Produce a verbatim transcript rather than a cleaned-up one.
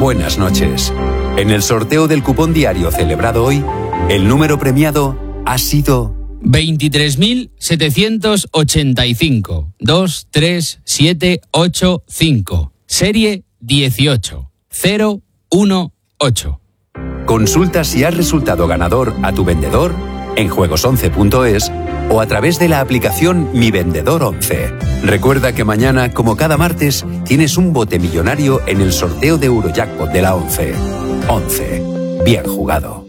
buenas noches. En el sorteo del cupón diario celebrado hoy, el número premiado ha sido veintitrés mil setecientos ochenta y cinco, dos tres siete ocho cinco, serie dieciocho cero uno ocho. Consulta si has resultado ganador a tu vendedor en juegos once punto es o a través de la aplicación Mi Vendedor once. Recuerda que mañana, como cada martes, tienes un bote millonario en el sorteo de Eurojackpot de la once. once. Bien jugado.